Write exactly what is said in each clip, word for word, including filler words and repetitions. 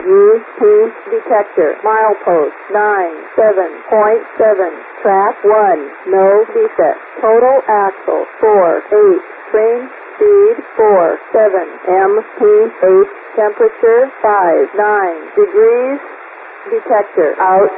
U P detector. Milepost nine seven point seven. Track one. No defect. Total axle four eight. Train speed four seven. M P eight. Temperature five nine degrees. Detector out.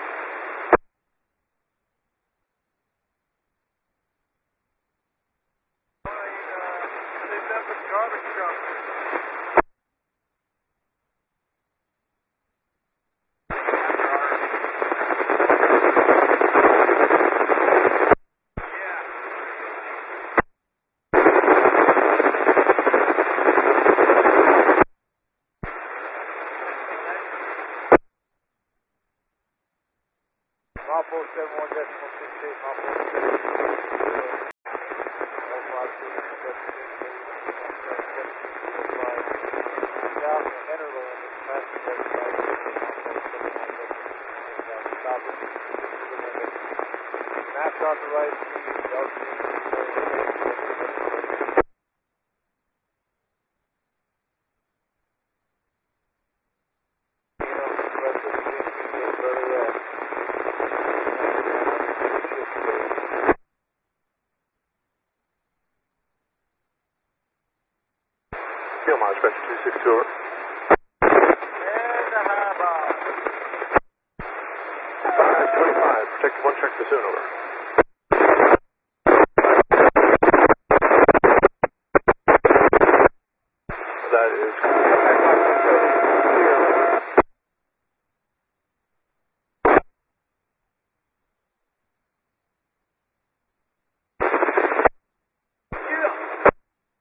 Bravo seven one decimal six eight, Bravo seven one South and Enterland is passing Max on the right, Fuel mileage pressure two six two over. And a high bar. five twenty-five, protect one check for soon, over. That is